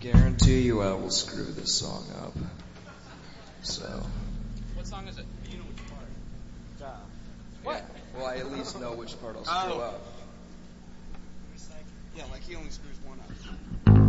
guarantee you I will screw this song up. So. What song is it? You know which part. What? Yeah. Well, I at least know which part I'll screw up. Yeah, like he only screws one up.